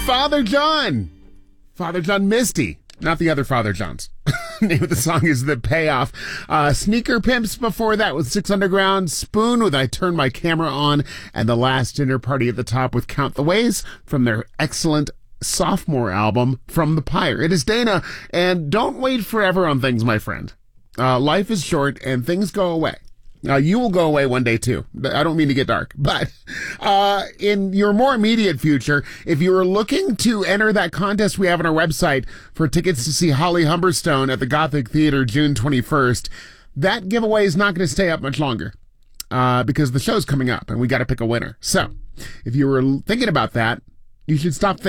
Father John. Father John Misty. Not the other Father Johns. Name of the song is The Payoff. Sneaker Pimps before that with Six Underground. Spoon with I Turn My Camera On. And The Last Dinner Party at the top with Count the Ways from their excellent sophomore album, From the Pyre. It is Dana, and don't wait forever on things, my friend. Life is short and things go away. You will go away one day too. I don't mean to get dark, but in your more immediate future, if you are looking to enter that contest we have on our website for tickets to see Holly Humberstone at the Gothic Theater June 21st, that giveaway is not going to stay up much longer because the show's coming up and we got to pick a winner. So if you were thinking about that, you should stop thinking.